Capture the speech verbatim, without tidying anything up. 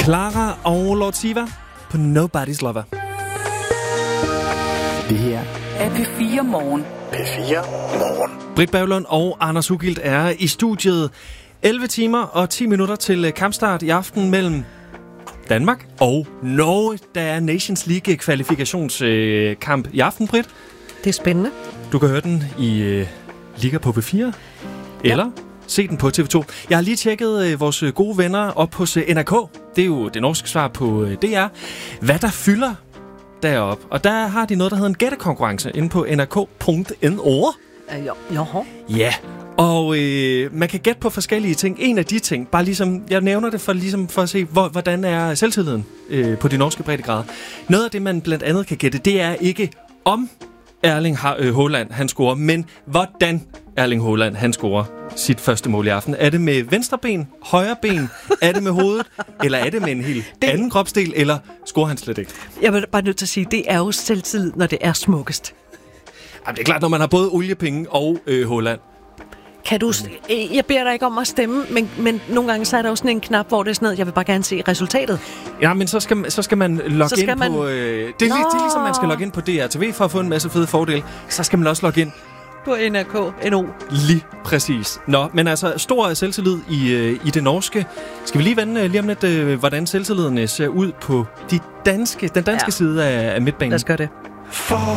Clara og Lord Siva på Nobody's Lover. Det her er P fire Morgen. P fire Morgen. Britt Berglund og Anders Ugilt er i studiet. elleve timer og ti minutter til kampstart i aften mellem Danmark og Norge. Der er Nations League kvalifikationskamp i aften, Britt. Det er spændende. Du kan høre den i øh, Liga på P fire, eller ja. se den på T V to. Jeg har lige tjekket øh, vores gode venner op hos øh, N R K. Det er jo det norske svar på øh, D R. Hvad der fylder derop. Og der har de noget, der hedder en gættekonkurrence inde på n r k punktum n o. Øh, jo, jo. Ja, og øh, man kan gætte på forskellige ting. En af de ting, bare ligesom, jeg nævner det for, ligesom for at se, hvor, hvordan er selvtilliden øh, på de norske breddegrader. Noget af det, man blandt andet kan gætte, det er ikke om Erling Haaland han scorer, men hvordan Erling Haaland han scorer sit første mål i aften. Er det med venstre ben, højre ben, er det med hovedet, eller er det med en helt det... anden kropsdel, eller scorer han slet ikke? Jeg vil bare nødt til at sige, det er jo selvtillid, når det er smukkest. Jamen, det er klart, når man har både oliepenge og øh, Haaland. Kan du... Jeg beder dig ikke om at stemme, men, men nogle gange så er der jo sådan en knap, hvor det er sådan noget, jeg vil bare gerne se resultatet. Ja, men så skal, så skal man logge skal ind man... på... Øh, det, er, det er ligesom, man skal logge ind på D R T V for at få en masse fede fordele. Så skal man også logge ind på N R K punktum N O. Lige præcis. Nå, men altså, stor selvtillid i, øh, i det norske. Skal vi lige vende øh, lige om lidt, øh, hvordan selvtilliden ser ud på de danske, den danske ja. side af, af midtbanen? Lad os gøre det. For